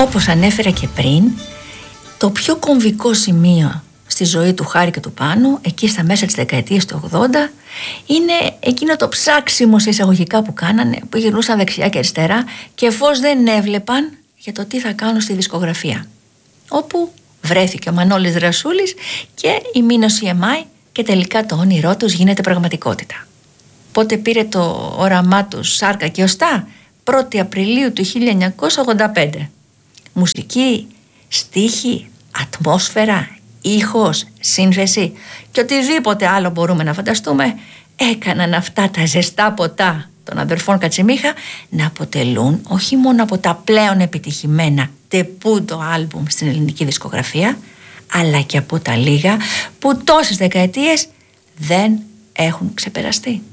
Όπως ανέφερα και πριν, το πιο κομβικό σημείο στη ζωή του Χάρη και του Πάνου, εκεί στα μέσα της δεκαετίας του 80, είναι εκείνο το ψάξιμο σε εισαγωγικά που κάνανε, που γυρνούσαν δεξιά και αριστερά και φως δεν έβλεπαν για το τι θα κάνουν στη δισκογραφία. Όπου βρέθηκε ο Μανώλης Δρασούλης και η Μίνος EMI και τελικά το όνειρό τους γίνεται πραγματικότητα. Πότε πήρε το όραμά τους σάρκα και οστά? 1η Απριλίου του 1985. Μουσική, στίχη, ατμόσφαιρα, ήχος, σύνθεση και οτιδήποτε άλλο μπορούμε να φανταστούμε έκαναν αυτά τα ζεστά ποτά των αδερφών Κατσιμίχα να αποτελούν όχι μόνο από τα πλέον επιτυχημένα τεπούντο άλμπουμ στην ελληνική δισκογραφία, αλλά και από τα λίγα που τόσες δεκαετίες δεν έχουν ξεπεραστεί.